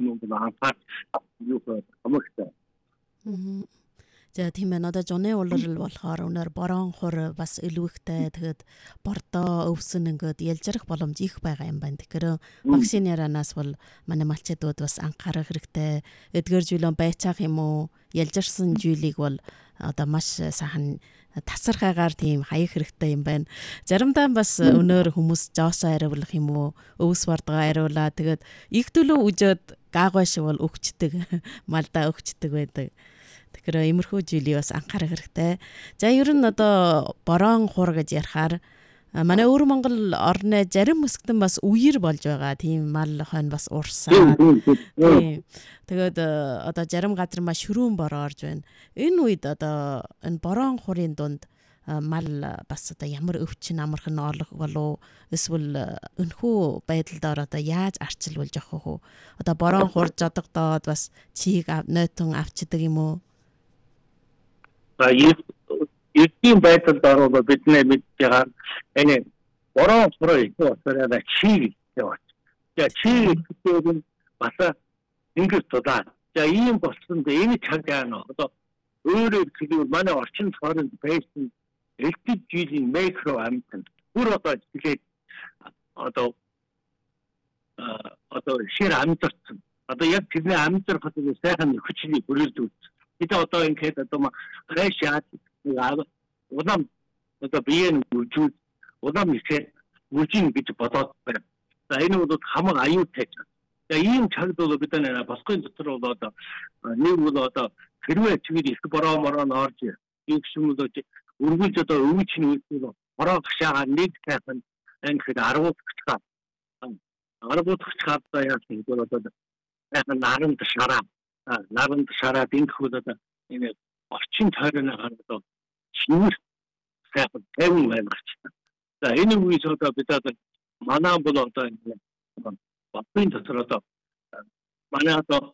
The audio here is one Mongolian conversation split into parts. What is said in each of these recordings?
юм бол анхаар юу хамагтай. За тийм ээ одоо жуны улирал болохоор өнөр борон хур бас илүүхтэй тэгэд бордоо өвсөн ингээд ялжрах боломж их байгаа юм байна. Тэгэхээр вакцины яранаас бол манай малчдууд бас анхаарах хэрэгтэй. Эдгээр жилийн байцаах юм уу? Ялжирсан жилийг бол одоо маш сайхан тасархаагаар тийм хаях хэрэгтэй юм байна. Заримдаа бас өнөр хүмүүс жоосоо ариулах юм уу? Өвс бардгаа ариулаа. Тэгээд их төлөө үжөөд гаагваш бол өгчдөг. Малдаа өгчдөг байдаг. Тэгэхээр иймэрхүү жилийг бас анхаарах хэрэгтэй. За ер нь одоо борон хур гэж ярихаар манай өвөр Монгол орны зарим хэсэгтэн бас үер болж байгаа. Тийм мал хойно бас урсаад. Тийм. Тэгээд одоо зарим газар маш ширүүн бороо орж байна. Энэ үед одоо энэ борон хурын дунд мал бас одоо ямар өвчин амархан олох болов эсвэл өнхөө байдлаар одоо яаж арчилвуулж явах вэ? Одоо борон хур жодогдоод бас чийг нойтон авчдаг юм уу? Эдийн байдалд ороод бидний мэдж байгаа энэ борон хураа их усаараа чи яваач. За чи гэдэг нь бас ингэж тулаа. За ийм болсон дээ энэ цаг яана одоо өөрөөр хэлбэл манай орчин тойронд байсан элдв жилийн микро амьтанд бүр одоо тэгээд одоо шир амьдсан. Одоо яг тэрний амьдрах гэдэг сайхан хүчний бүрэлдэхүүн. Kita одоо ингээд одоо хайшаад удам одоо биеийн үжил удам ихээ үжин гэж бодоод байна. За энэ бол хамаг аюултай. За ийм цагт бол бид нэ босгын дотор бол одоо нэг бол одоо хэрвээ чигээр их бороо мороо орж ийм шүмүүд өргүүлж одоо өвчний үйлдэл бороо гашаагаар нэг сайхан ингээд 10 гацгаа 10 гацгаа одоо яг тийм бол одоо сайхан наранд шараа дэнхүүд одоо энэ орчин тойрны хандаад шинээр сайхан тавин байна гэж. За энэ үеэс одоо бид одоо манай бол одоо энэ батын дотор одоо манай одоо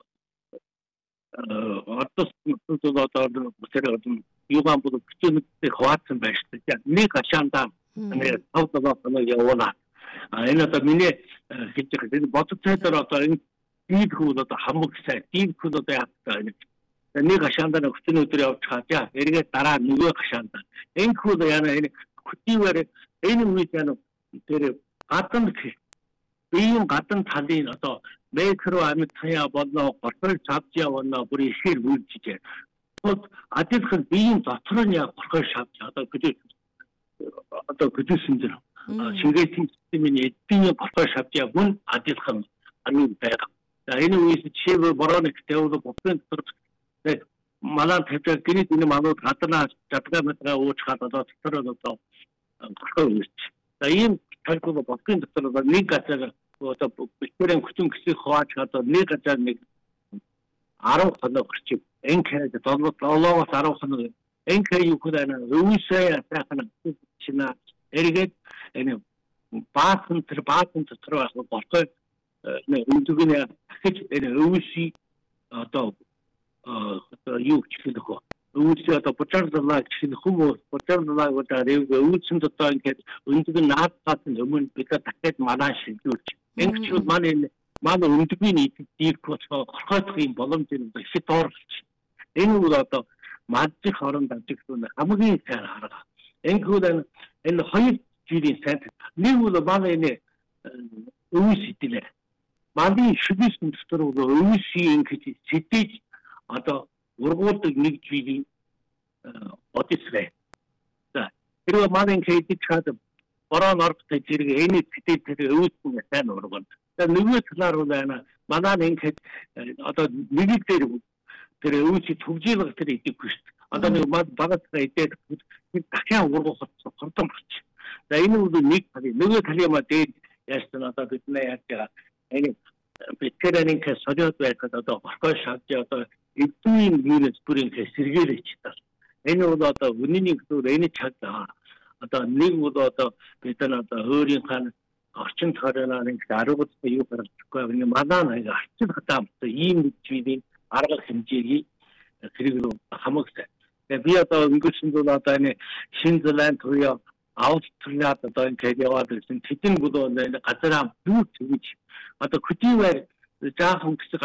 одоо юугаан бол хүчтэй хаваацсан байж таа. Нэг ашаандаа нэг тавдаа явуулаа. Энэ одоо миний хэлж байгаа энэ бодол цайдаар одоо энэ ийм хүүд одоо хамаг сайн ийм хүүд одоо яах вэ? Нэг гашаандаа хүчний өдөр явж хаа. Эргээд дараа нөгөө гашаандаа. Энэ хүүд яана энэ хүчээр энэ үед яана тэр гадна ийм гадна талын одоо микро амьд хаяа болно, гортол цавж явна, бүр ихэр үйлчиж. Вот адилхан биеийн дотор нь яг горхой шавж одоо гэжсэн дэр шингээсийн системийн эдийн горхой шавж явна адилхан амин байга. За энэ үеэс жишээ борооны тэвэл бутын дотор малаа тавьдаг гинэд энэ малууд гаднаа жадгаа мэтрээ уучгаад одоо дотор одоо горхой үйлч. За ийм талбар бутын дотор нэг газар одоо бэлтгэрэн хүчин гисийг хувааж одоо нэг газар нэг 10 хоног орчим энхэ долоогоос 10 хоног энхэ юу гэдэг нь өвсөө ясахна чинаа эргээд энэ баасан дотор байх горхой үндүгнээ дахиж энэ өвсий одоо юу гэх вэ? Өвсий одоо бочарлаа гэх юм хүмүүс бочарлаа гэдэг өвсөн дотор ингээд үндүг нь наадгаад өмнө бид дахиад манаа шилжүүлж энэ манай үндүгийн нийт горхойдох юм боломж юм их доорлж. Энэ бол одоо мадчих хооронд ажиглуулна хамгийн сайн арга. Энэ хоёр жилийн сайн. Нэг бол манай энэ өвс идэлээ. Манай шүбис дотор өвсийн ингэж сэтэж одоо ургуулдаг нэг жилийн одисвэ. За тэр манай ингэж чад борон ордтой зэрэг энэ сэтэж тэр өвсийн сайн ургуул. Нөгөө талаар бол манай ингэж одоо нэг дээр тэр өвсөй төвжийлэг тэр идэхгүй шүү дээ. Одоо нэг багасаа идээд дахиад ургуулах хордон болчих. За энэ бол нэг тал. Нөгөө талын маа дээд яасан одоо бидний яаж байгаа энэ бэтгэрэнийн соёлд байхад одоо горхой шавж одоо эдийн юунес бүрийн сэргээлж тал. Энэ бол одоо үнэний зөв энэ цаг одоо нэг бол одоо бид нар одоо өөрийн хаан орчин тойрноо нэг 10 юу гаргахгүй энэ манай нэг арчил хатаамтай ийм зүйлийн арга хэмжээг хэрэглүү хамагтай. Тэгээ би одоо өнгөрсөн бол одоо энэ Шинзланд туяа Австралиад одоо энэ яваад ирсэн тэдэн бол газараа юу тэгж одоо хөдийвэр жаахан хэсэг